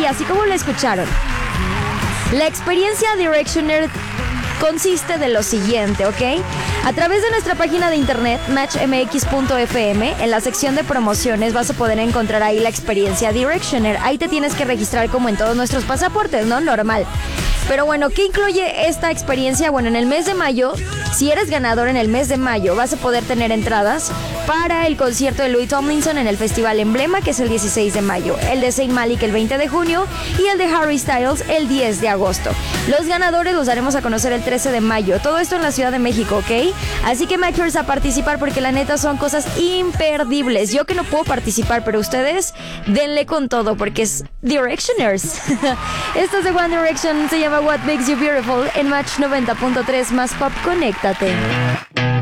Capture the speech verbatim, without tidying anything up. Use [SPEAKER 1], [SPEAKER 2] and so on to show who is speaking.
[SPEAKER 1] Sí, así como lo escucharon. La experiencia Directioner consiste de lo siguiente, ¿ok? A través de nuestra página de internet, match m x punto f m, en la sección de promociones vas a poder encontrar ahí la experiencia Directioner. Ahí te tienes que registrar como en todos nuestros pasaportes, ¿no? Normal. Pero bueno, ¿qué incluye esta experiencia? Bueno, en el mes de mayo, si eres ganador en el mes de mayo, vas a poder tener entradas para el concierto de Louis Tomlinson en el Festival Emblema, que es el dieciséis de mayo, el de Zayn Malik el veinte de junio y el de Harry Styles el diez de agosto. Los ganadores los daremos a conocer el trece de mayo. Todo esto en la Ciudad de México, ¿ok? Así que Matchers a participar porque la neta son cosas imperdibles. Yo que no puedo participar, pero ustedes denle con todo porque es Directioners. Esto es de One Direction, se llama What Makes You Beautiful en Match noventa punto tres más Pop. Conéctate.